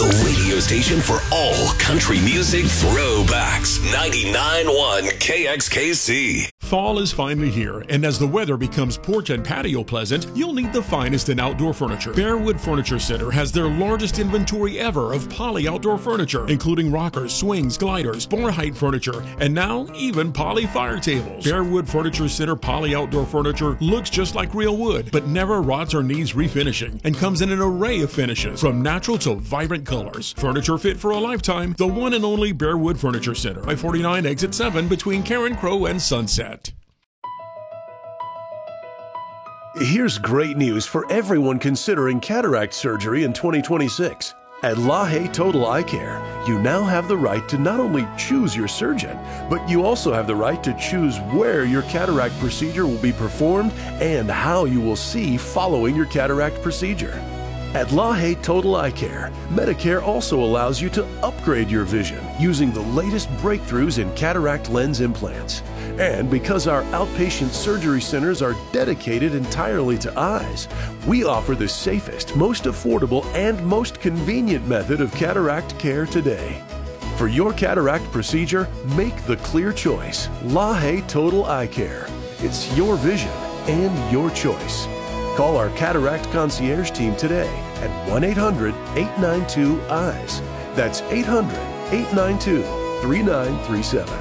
The radio station for all country music throwbacks. 99.1 KXKC. Fall is finally here, and as the weather becomes porch and patio pleasant, you'll need the finest in outdoor furniture. Bearwood Furniture Center has their largest inventory ever of poly outdoor furniture, including rockers, swings, gliders, bar height furniture, and now even poly fire tables. Bearwood Furniture Center poly outdoor furniture looks just like real wood, but never rots or needs refinishing, and comes in an array of finishes, from natural to vibrant colors. Furniture fit for a lifetime. The one and only Bearwood Furniture Center, I-49 Exit 7 between Karen Crow and Sunset. Here's great news for everyone considering cataract surgery in 2026. At LaHaye Total Eye Care, you now have the right to not only choose your surgeon, but you also have the right to choose where your cataract procedure will be performed and how you will see following your cataract procedure. At LaHaye Total Eye Care, Medicare also allows you to upgrade your vision using the latest breakthroughs in cataract lens implants. And because our outpatient surgery centers are dedicated entirely to eyes, we offer the safest, most affordable, and most convenient method of cataract care today. For your cataract procedure, make the clear choice. LaHaye Total Eye Care. It's your vision and your choice. Call our cataract concierge team today at 1-800-892-EYES. That's 800-892-3937.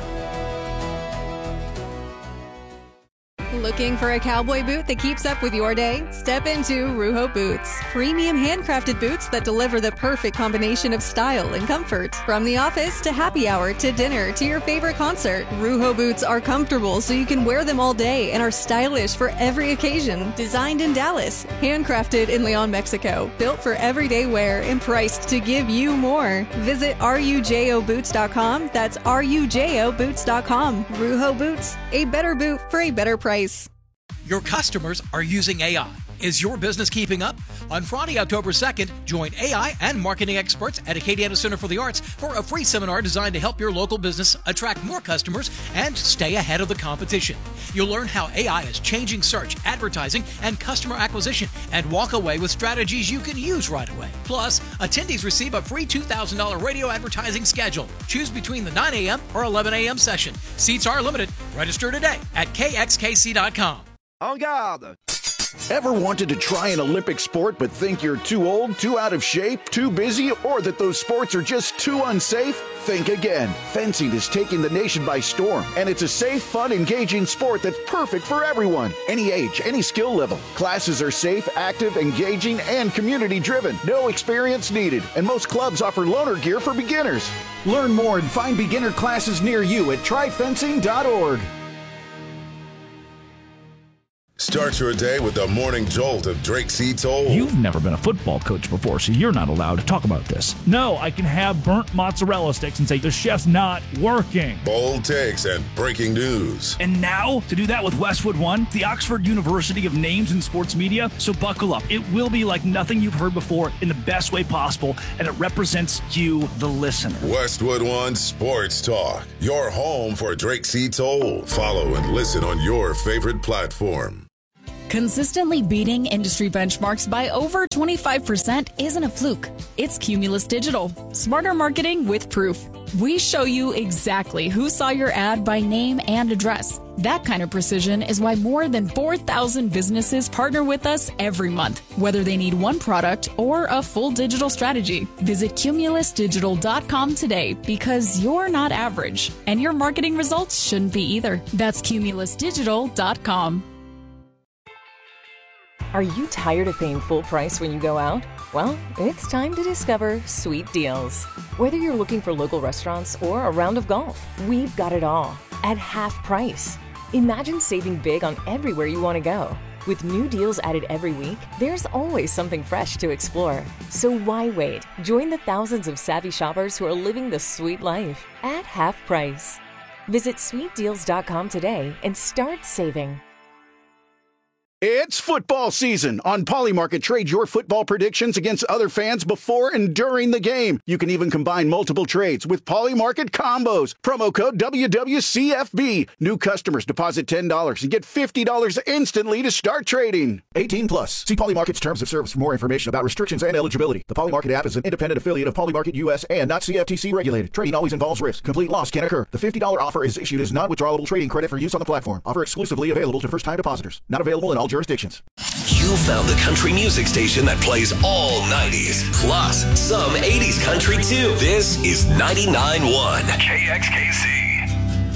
Looking for a cowboy boot that keeps up with your day? Step into Ruho Boots. Premium handcrafted boots that deliver the perfect combination of style and comfort. From the office to happy hour to dinner to your favorite concert, Ruho Boots are comfortable so you can wear them all day and are stylish for every occasion. Designed in Dallas, handcrafted in Leon, Mexico. Built for everyday wear and priced to give you more. Visit rujoboots.com. That's rujoboots.com. Ruho Boots, a better boot for a better price. Your customers are using AI. Is your business keeping up? On Friday, October 2nd, join AI and marketing experts at Acadiana Center for the Arts for a free seminar designed to help your local business attract more customers and stay ahead of the competition. You'll learn how AI is changing search, advertising, and customer acquisition, and walk away with strategies you can use right away. Plus, attendees receive a free $2,000 radio advertising schedule. Choose between the 9 a.m. or 11 a.m. session. Seats are limited. Register today at kxkc.com. En garde! Ever wanted to try an Olympic sport but think you're too old, too out of shape, too busy, or that those sports are just too unsafe? Think again. Fencing is taking the nation by storm, and it's a safe, fun, engaging sport that's perfect for everyone. Any age, any skill level. Classes are safe, active, engaging, and community-driven. No experience needed, and most clubs offer loaner gear for beginners. Learn more and find beginner classes near you at tryfencing.org. Start your day with the morning jolt of Drake C. Toll. You've never been a football coach before, so you're not allowed to talk about this. No, I can have burnt mozzarella sticks and say the chef's not working. Bold takes and breaking news. And now, to do that with Westwood One, the Oxford University of Names in Sports Media. So buckle up. It will be like nothing you've heard before in the best way possible, and it represents you, the listener. Westwood One Sports Talk, your home for Drake C. Toll. Follow and listen on your favorite platform. Consistently beating industry benchmarks by over 25% isn't a fluke. It's Cumulus Digital. Smarter marketing with proof. We show you exactly who saw your ad by name and address. That kind of precision is why more than 4,000 businesses partner with us every month, whether they need one product or a full digital strategy. Visit cumulusdigital.com today because you're not average, and your marketing results shouldn't be either. That's cumulusdigital.com. Are you tired of paying full price when you go out? Well, it's time to discover Sweet Deals. Whether you're looking for local restaurants or a round of golf, we've got it all at half price. Imagine saving big on everywhere you want to go. With new deals added every week, there's always something fresh to explore. So why wait? Join the thousands of savvy shoppers who are living the sweet life at half price. Visit sweetdeals.com today and start saving. It's football season. On Polymarket, trade your football predictions against other fans before and during the game. You can even combine multiple trades with Polymarket combos. Promo code WWCFB. New customers deposit $10 and get $50 instantly to start trading. 18 plus. See Polymarket's terms of service for more information about restrictions and eligibility. The Polymarket app is an independent affiliate of Polymarket US and not CFTC regulated. Trading always involves risk. Complete loss can occur. The $50 offer is issued as non-withdrawable trading credit for use on the platform. Offer exclusively available to first-time depositors. Not available in all jurisdictions. You found the country music station that plays all 90s, plus some 80s country too. This is 99.1 KXKC.